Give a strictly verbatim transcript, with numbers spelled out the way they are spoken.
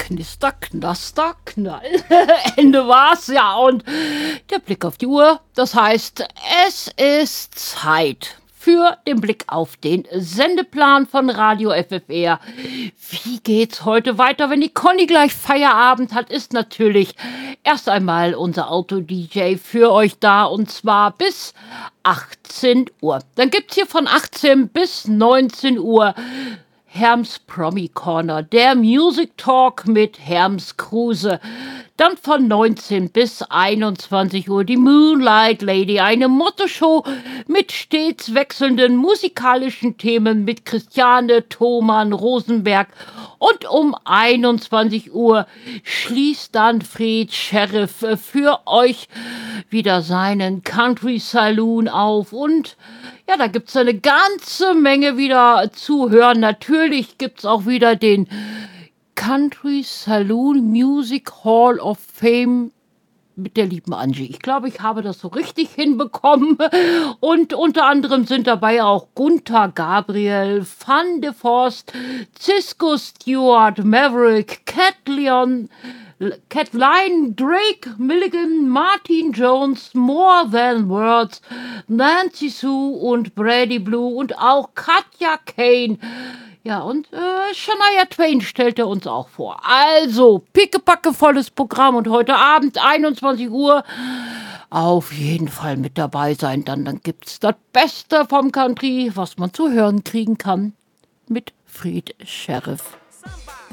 Knister, Knaster, Knall. Ende war's, ja. Und der Blick auf die Uhr, das heißt, es ist Zeit für den Blick auf den Sendeplan von Radio F F R. Wie geht's heute weiter, wenn die Conny gleich Feierabend hat, ist natürlich erst einmal unser Auto-D J für euch da, und zwar bis achtzehn Uhr. Dann gibt's hier von achtzehn bis neunzehn Uhr Herms Promi Corner, der Music Talk mit Herms Kruse. Dann von neunzehn bis einundzwanzig Uhr die Moonlight Lady, eine Motto-Show mit stets wechselnden musikalischen Themen mit Christiane Thomann Rosenberg. Und um einundzwanzig Uhr schließt dann Fred Sheriff für euch wieder seinen Country Saloon auf. Und ja, da gibt's eine ganze Menge wieder zu hören. Natürlich gibt's auch wieder den Country Saloon Music Hall of Fame mit der lieben Angie. Ich glaube, ich habe das so richtig hinbekommen. Und unter anderem sind dabei auch Gunther Gabriel, Van de Forst, Cisco Stewart, Maverick, Cat Leon, Caroline, Drake, Milligan, Martin Jones, More Than Words, Nancy Sue und Brady Blue und auch Katja Kane. Ja, und äh, Shania Twain stellt er uns auch vor. Also, pickepacke volles Programm, und heute Abend einundzwanzig Uhr auf jeden Fall mit dabei sein. Dann, dann gibt's das Beste vom Country, was man zu hören kriegen kann, mit Fred Sheriff. Somebody.